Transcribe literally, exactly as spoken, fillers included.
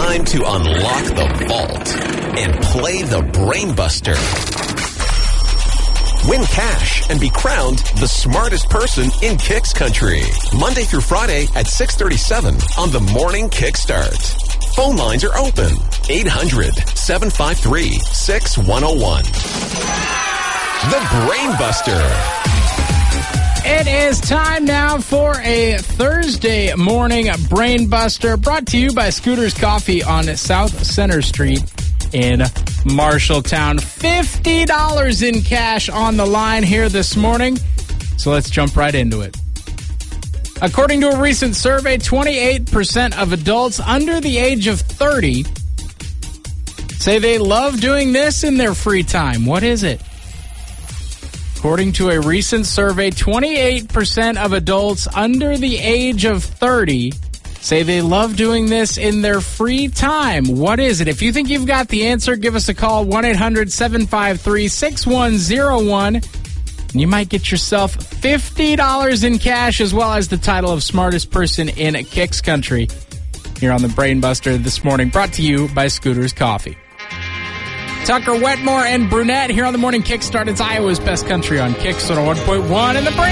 time to unlock the vault and play the Brainbuster. Win cash and be crowned the smartest person in Kicks Country. Monday through Friday at six thirty-seven on the Morning Kickstart. Phone lines are open. eight hundred, seven five three, six one zero one. The Brainbuster. It is time now for a Thursday morning Brainbuster, brought to you by Scooters Coffee on South Center Street in Marshalltown. fifty dollars in cash on the line here this morning, so let's jump right into it. According to a recent survey, twenty-eight percent of adults under the age of thirty say they love doing this in their free time. What is it? According to a recent survey, twenty-eight percent of adults under the age of thirty say they love doing this in their free time. What is it? If you think you've got the answer, give us a call, one eight hundred, seven five three, six one zero one. You might get yourself fifty dollars in cash, as well as the title of smartest person in Kicks Country, here on the Brainbuster this morning, brought to you by Scooters Coffee. Tucker, Wetmore, and Brunette here on the Morning Kickstart. It's Iowa's best country on Kicks one oh one point one and the Brain.